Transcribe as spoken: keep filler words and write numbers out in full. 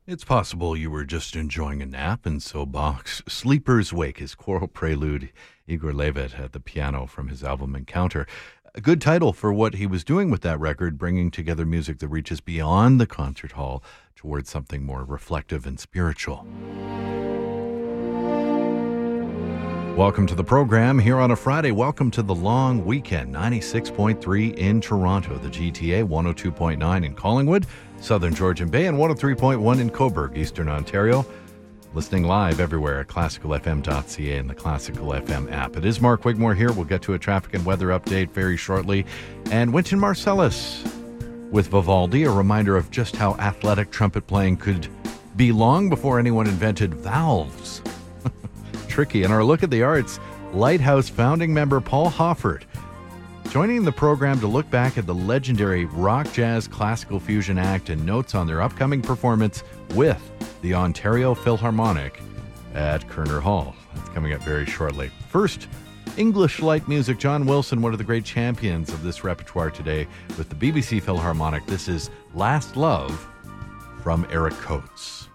It's possible you were just enjoying a nap, and so Bach's Sleeper's Wake, his choral prelude, Igor Levit at the piano from his album Encounter. A good title for what he was doing with that record, bringing together music that reaches beyond the concert hall towards something more reflective and spiritual. Welcome to the program here on a Friday. Welcome to the long weekend. ninety-six point three in Toronto, the G T A, one oh two point nine in Collingwood, Southern Georgian Bay, and one oh three point one in Cobourg, Eastern Ontario. Listening live everywhere at classical f m dot c a and the Classical F M app. It is Mark Wigmore here. We'll get to a traffic and weather update very shortly. And Wynton Marsalis with Vivaldi, a reminder of just how athletic trumpet playing could be long before anyone invented valves. Tricky. And our look at the arts, Lighthouse founding member Paul Hoffert joining the program to look back at the legendary rock, jazz, classical fusion act and notes on their upcoming performance with the Ontario Philharmonic at Kerner Hall. That's coming up very shortly. First, English light music. John Wilson, one of the great champions of this repertoire today with the B B C Philharmonic. This is Last Love from Eric Coates.